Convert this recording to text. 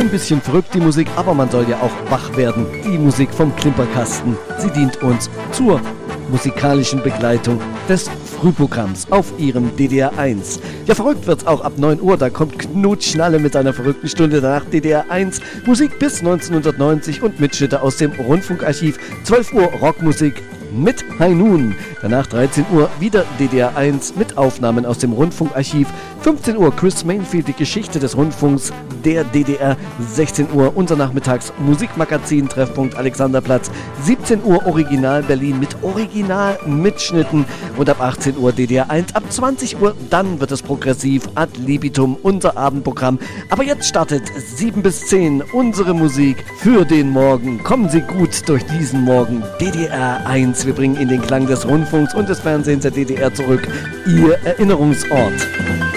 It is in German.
Ein bisschen verrückt die Musik, aber man soll ja auch wach werden. Die Musik vom Klimperkasten. Sie dient uns zur musikalischen Begleitung des Frühprogramms auf ihrem DDR 1. Ja, verrückt wird's auch ab 9 Uhr, da kommt Knut Schnalle mit einer verrückten Stunde danach DDR 1. Musik bis 1990 und Mitschnitte aus dem Rundfunkarchiv. 12 Uhr Rockmusik mit Hainun. Danach 13 Uhr wieder DDR 1 mit Aufnahmen aus dem Rundfunkarchiv. 15 Uhr Chris Mainfield, die Geschichte des Rundfunks der DDR. 16 Uhr unser Nachmittags Musikmagazin, Treffpunkt Alexanderplatz. 17 Uhr Original Berlin mit Original-Mitschnitten. Und ab 18 Uhr DDR 1. Ab 20 Uhr dann wird es progressiv ad libitum, unser Abendprogramm. Aber jetzt startet 7 bis 10 unsere Musik für den Morgen. Kommen Sie gut durch diesen Morgen. DDR 1. Wir bringen Ihnen den Klang des Rundfunks und des Fernsehens der DDR zurück. Ihr Erinnerungsort.